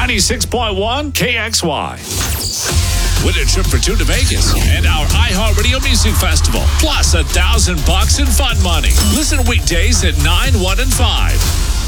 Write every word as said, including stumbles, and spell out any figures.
ninety-six point one K X Y. Win a trip for two to Vegas and our iHeartRadio Music Festival. Plus a thousand bucks in fun money. Listen weekdays at nine, one, and five.